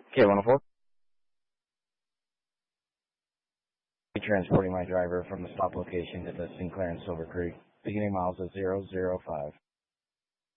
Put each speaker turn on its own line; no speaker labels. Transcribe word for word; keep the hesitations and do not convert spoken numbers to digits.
K one oh four. Transporting my driver from the stop location to the Sinclair and Silver Creek. Beginning miles at zero zero five.